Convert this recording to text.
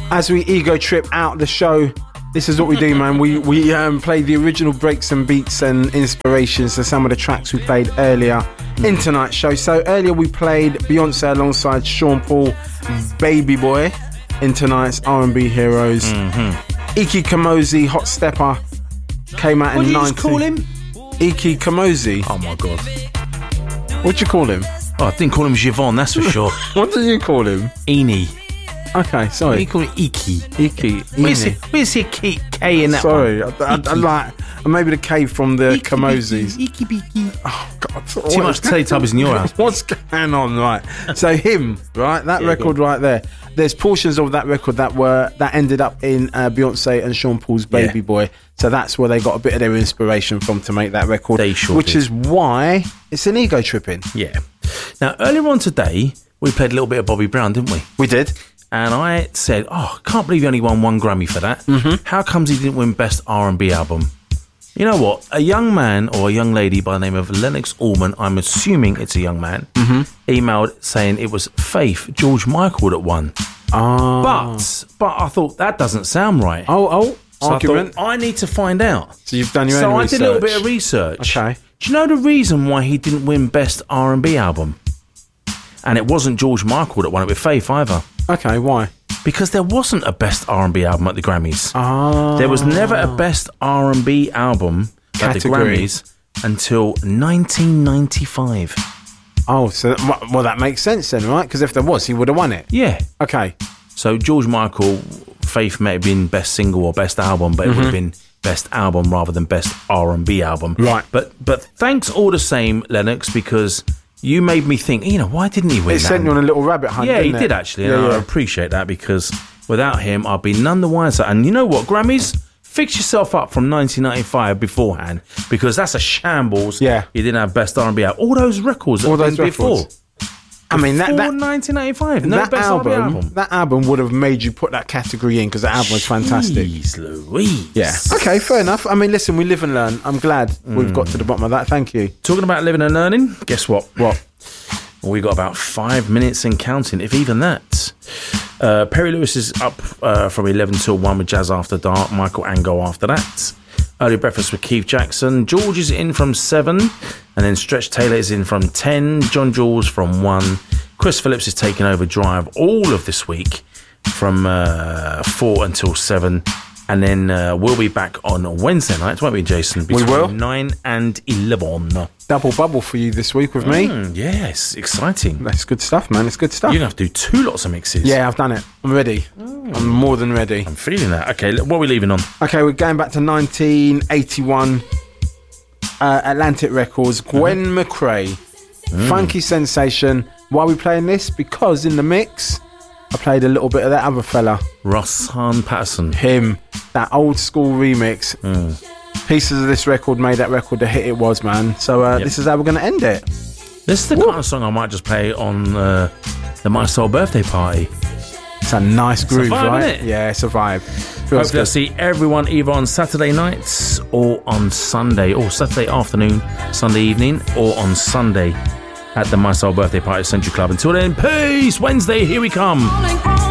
As we ego trip out the show, this is what we do, man. We play the original breaks and beats and inspirations to some of the tracks we played earlier in tonight's show. So earlier we played Beyonce alongside Sean Paul, Baby Boy, in tonight's R&B Heroes. Iki Kamoze, Hot Stepper, came out in 19... What did you call him? Iki Kamoze. Oh my God. What'd you call him? Oh, I didn't call him Javon, that's for sure. What did you call him? Eenie. Okay, sorry. What do you call it? Iki. Where's the K in that sorry, one? I like maybe the K from the Iki Kamozes. Iki Biki. Oh God! Too much Teletubbies in your house. What's going on, right? So him, right? That record right there. There's portions of that record that ended up in Beyonce and Sean Paul's Baby Boy. So that's where they got a bit of their inspiration from to make that record. They sure which did. is why it's an ego tripping. Yeah. Now earlier on today, we played a little bit of Bobby Brown, didn't we? We did. And I said, I can't believe he only won 1 Grammy for that. How comes he didn't win Best R&B Album? You know what? A young man or a young lady by the name of Lennox Allman, I'm assuming it's a young man, emailed saying it was Faith, George Michael that won. But I thought, that doesn't sound right. So argument. I thought, I need to find out. So you've done your own research. So I did a little bit of research. Okay. Do you know the reason why he didn't win Best R&B Album? And it wasn't George Michael that won it with Faith either. Okay, why? Because there wasn't a Best R&B album at the Grammys. There was never a Best R&B album at the Grammys until 1995. Oh, so that makes sense then, right? Because if there was, he would have won it. Yeah. Okay. So George Michael, Faith may have been Best Single or Best Album, but it would have been Best Album rather than Best R&B Album. Right. But thanks all the same, Lennox, because you made me think, why didn't he win that? It sent you on a little rabbit hunt, Yeah, didn't he it? did actually, and I appreciate that, because without him, I'd be none the wiser. And you know what, Grammys? Fix yourself up from 1995 beforehand, because that's a shambles. Yeah. You didn't have Best R&B album. All those records that have been before. I mean, that 1995, no that Best R&B album. That album would have made you put that category in, because that album was fantastic. Jeez Louise. Yeah. Okay, fair enough. I mean, listen, we live and learn. I'm glad we've got to the bottom of that. Thank you. Talking about living and learning, guess what? What? We got about 5 minutes and counting, if even that. Perry Lewis is up from 11 till 1 with Jazz After Dark. Michael Ango after that. Early Breakfast with Keith Jackson. George is in from 7. And then Stretch Taylor is in from 10. John Jules from 1. Chris Phillips is taking over Drive all of this week from 4 until 7. And then we'll be back on Wednesday night, won't we, Jason? We will. 9 and 11. Double bubble for you this week with me. Yes, exciting. That's good stuff, man. It's good stuff. You're going to have to do 2 lots of mixes. Yeah, I've done it. I'm ready. I'm more than ready. I'm feeling that. Okay, what are we leaving on? Okay, we're going back to 1981. Atlantic Records. Gwen McRae. Funky Sensation. Why are we playing this? Because in the mix, I played a little bit of that other fella. Roshan Patterson. Him. That old school remix. Pieces of this record made that record the hit it was, man. So this is how we're going to end it. This is the kind of song I might just play on the My Soul birthday party. It's a nice groove, vibe, right? isn't it? Yeah, it's a vibe. Hopefully I'll see everyone either on Saturday nights or on Sunday, or Saturday afternoon, Sunday evening, or on Sunday at the My Soul birthday party at Century Club. Until then, peace! Wednesday, here we come.